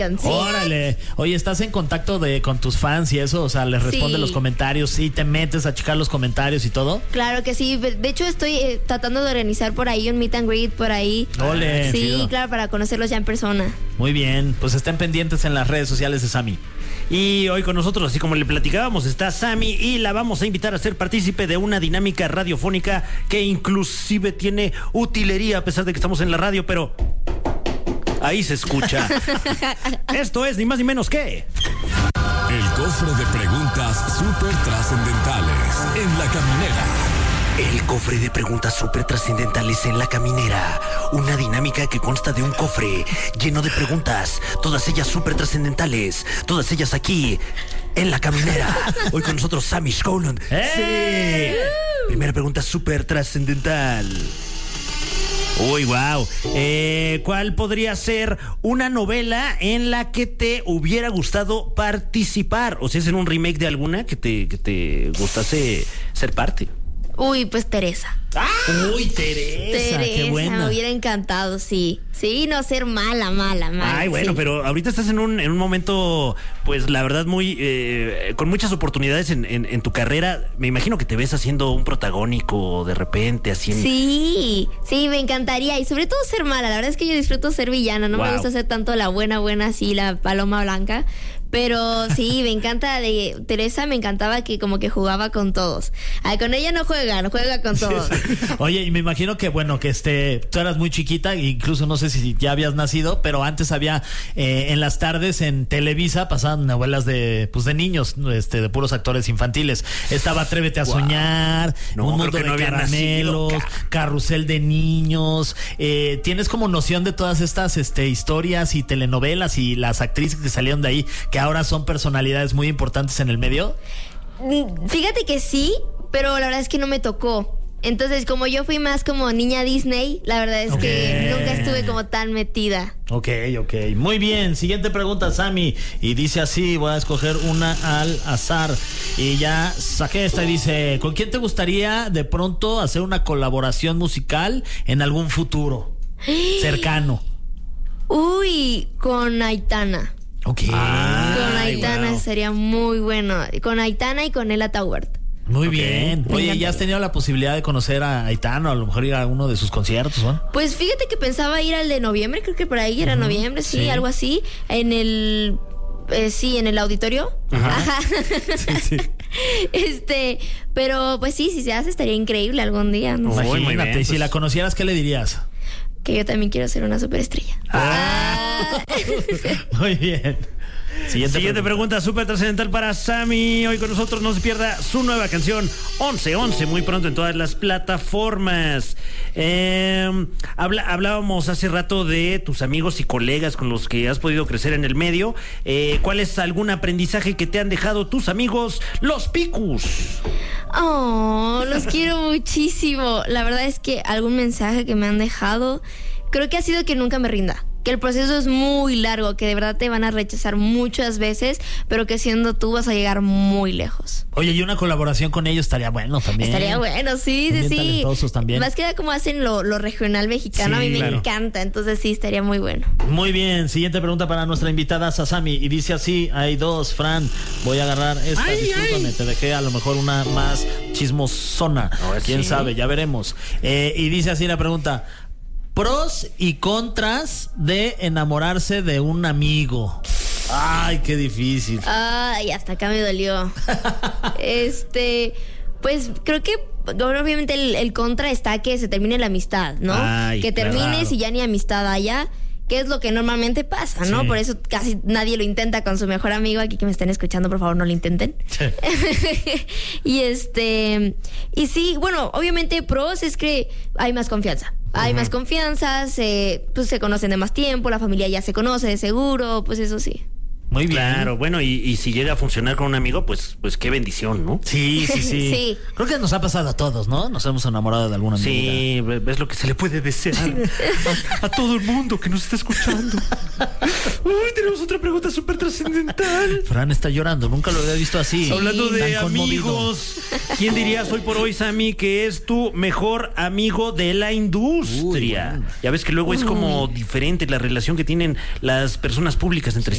Sí. Órale. Oye, ¿estás en contacto con tus fans y eso? O sea, ¿les responde los comentarios? ¿Sí te metes a checar los comentarios y todo? Claro que sí. De hecho, estoy tratando de organizar por ahí un meet and greet por ahí. Ole, sí, chido. claro, para conocerlos ya en persona. Muy bien. Pues estén pendientes en las redes sociales de Sammy. Y hoy con nosotros, así como le platicábamos, está Sammy y la vamos a invitar a ser partícipe de una dinámica radiofónica que inclusive tiene utilería a pesar de que estamos en la radio, pero ahí se escucha. Esto es ni más ni menos que... El cofre de preguntas súper trascendentales en La Caminera. El cofre de preguntas súper trascendentales en La Caminera. Una dinámica que consta de un cofre lleno de preguntas, todas ellas súper trascendentales, todas ellas aquí, en La Caminera. Hoy con nosotros Sammy Shkolun. Sí. Primera pregunta súper trascendental. Uy, wow. ¿Cuál podría ser una novela en la que te hubiera gustado participar? O si es en un remake de alguna que te gustase ser parte. Uy, pues Teresa. ¡Ah! Uy, Teresa, qué buena. Me hubiera encantado, sí. Sí, no ser mala. Ay, bueno, sí. pero ahorita estás en un momento, pues la verdad, muy con muchas oportunidades en tu carrera. Me imagino que te ves haciendo un protagónico de repente, haciendo... Sí, me encantaría. Y sobre todo ser mala. La verdad es que yo disfruto ser villana. No me gusta ser tanto la buena, así, la paloma blanca. Pero sí, me encanta de Teresa, me encantaba que como que jugaba con todos. Ay, con ella no juega con todos. Oye, y me imagino que, bueno, que tú eras muy chiquita, incluso no sé si ya habías nacido, pero antes había en las tardes en Televisa pasaban novelas de niños, de puros actores infantiles. Estaba Atrévete a soñar, Un Mundo de Caramelos, Carrusel de Niños. ¿Tienes como noción de todas estas historias y telenovelas y las actrices que salieron de ahí, que ahora son personalidades muy importantes en el medio? Fíjate que sí, pero la verdad es que no me tocó. Entonces, como yo fui más como niña Disney, la verdad es que nunca estuve como tan metida. Ok. Muy bien. Siguiente pregunta, Sammy. Y dice así, voy a escoger una al azar. Y ya saqué esta y dice, ¿con quién te gustaría de pronto hacer una colaboración musical en algún futuro cercano? Uy, con Aitana. Ok. Con Aitana sería muy bueno. Con Aitana y con Ella Taubert. Muy bien. Oye, ¿ya has tenido la posibilidad de conocer a Aitana o a lo mejor ir a uno de sus conciertos, ¿no? Pues fíjate que pensaba ir al de noviembre, creo que por ahí era noviembre, sí, algo así, en el auditorio. Ajá. Sí. Pero pues sí, si se hace estaría increíble algún día, ¿no? Imagínate, y si la conocieras, ¿qué le dirías? Que yo también quiero ser una superestrella. Muy bien. Siguiente pregunta súper trascendental para Sammy. Hoy con nosotros no se pierda su nueva canción 11-11, muy pronto en todas las plataformas. Hablábamos hace rato de tus amigos y colegas con los que has podido crecer en el medio. ¿Cuál es algún aprendizaje que te han dejado tus amigos, los Picus? Oh, los quiero muchísimo. La verdad es que algún mensaje que me han dejado, creo que ha sido que nunca me rinda. Que el proceso es muy largo, que de verdad te van a rechazar muchas veces, pero que siendo tú vas a llegar muy lejos. Oye, y una colaboración con ellos estaría bueno también. Estaría bueno, sí. Talentosos también. Más que nada como hacen lo regional mexicano, a mí me encanta, entonces sí, estaría muy bueno. Muy bien, siguiente pregunta para nuestra invitada Sasami, y dice así, hay dos, Fran, voy a agarrar esta, discúlpame, te dejé a lo mejor una más chismosona, quién sabe, ya veremos. Y dice así la pregunta: pros y contras de enamorarse de un amigo. Ay, qué difícil. Ay, hasta acá me dolió. Pues creo que obviamente el contra está que se termine la amistad, ¿no? Ay, que termines claro. y ya ni amistad haya, que es lo que normalmente pasa, ¿no? Sí. Por eso casi nadie lo intenta con su mejor amigo. Aquí que me estén escuchando, por favor, no lo intenten. Sí. Y sí, bueno, obviamente pros es que hay más confianza. Hay más confianza, pues se conocen de más tiempo, la familia ya se conoce de seguro, pues eso sí. Muy bien. Claro, bueno, y si llega a funcionar con un amigo, pues qué bendición, ¿no? Sí. Sí. Creo que nos ha pasado a todos, ¿no? Nos hemos enamorado de alguna amiga. Sí, ves lo que se le puede desear a todo el mundo que nos está escuchando. Uy, tenemos otra pregunta súper trascendental. Fran está llorando, nunca lo había visto así. Hablando de tan conmovido. amigos, ¿quién dirías hoy por hoy, Sammy, que es tu mejor amigo de la industria? Uy, bueno. Ya ves que luego es como diferente la relación que tienen las personas públicas entre